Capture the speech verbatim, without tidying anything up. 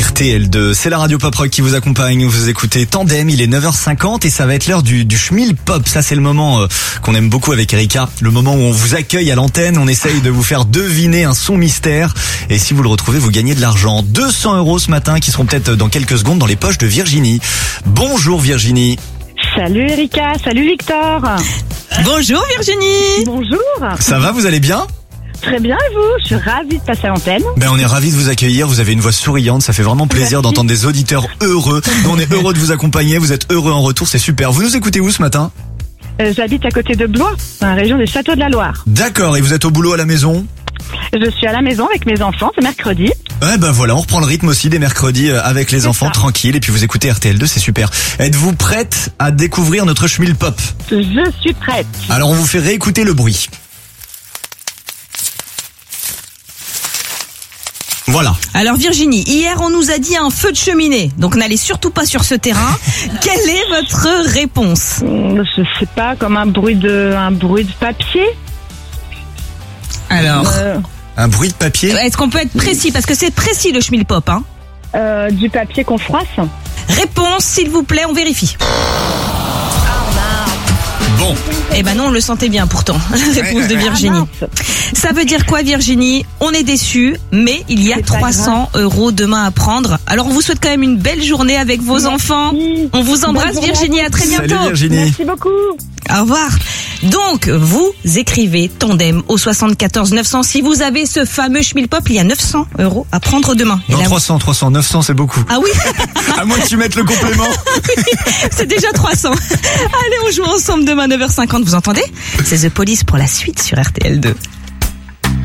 R T L deux, c'est la radio Pop Rock qui vous accompagne. Vous écoutez Tandem, il est neuf heures cinquante et ça va être l'heure du, du Schmil Pop. Ça, c'est le moment euh, qu'on aime beaucoup avec Erika. Le moment où on vous accueille à l'antenne, on essaye de vous faire deviner un son mystère. Et si vous le retrouvez, vous gagnez de l'argent. deux cents euros ce matin qui seront peut-être dans quelques secondes dans les poches de Virginie. Bonjour Virginie. Salut Erika, salut Victor. Bonjour Virginie. Bonjour. Ça va, vous allez bien ? Très bien et vous ? Je suis ravie de passer à l'antenne. Ben on est ravis de vous accueillir, vous avez une voix souriante, ça fait vraiment plaisir Merci. d'entendre des auditeurs heureux. Nous, on est heureux de vous accompagner, vous êtes heureux en retour, c'est super. Vous nous écoutez où ce matin ? Euh, j'habite à côté de Blois, dans la région des Châteaux de la Loire. D'accord, et vous êtes au boulot à la maison ? Je suis à la maison avec mes enfants, c'est mercredi. Ouais ben voilà, on reprend le rythme aussi des mercredis avec les C'est enfants, ça. tranquille, et puis vous écoutez R T L deux, c'est super. Êtes-vous prête à découvrir notre Schmil Pop ? Je suis prête. Alors on vous fait réécouter le bruit. Voilà. Alors Virginie, hier on nous a dit un feu de cheminée, donc n'allez surtout pas sur ce terrain. Quelle est votre réponse ? Hum, Je sais pas, comme un bruit de, un bruit de papier. Alors, Euh, Un bruit de papier ? est-ce qu'on peut être précis ? Parce que c'est précis le Schmil Pop, hein. euh, du papier qu'on froisse. Réponse, s'il vous plaît, on vérifie. Bon. Eh ben non, on le sentait bien pourtant, la réponse de Ah, Virginie. mince. Ça veut dire quoi Virginie ? On est déçus, mais il y a C'est pas trois cents euros demain à prendre. Alors on vous souhaite quand même une belle journée avec vos enfants. On vous embrasse Bonne journée Virginie, à à très Salut bientôt. Virginie. Merci beaucoup. Au revoir. Donc, vous écrivez Tandem au soixante-quatorze neuf cents. Si vous avez ce fameux Schmil Pop, il y a neuf cents euros à prendre demain. Et Non, là, trois cents, trois cents, neuf cents c'est beaucoup. ah oui, À moins que tu mettes le complément. c'est déjà trois cents. Allez, on joue ensemble demain neuf heures cinquante, vous entendez ? C'est The Police pour la suite sur R T L deux.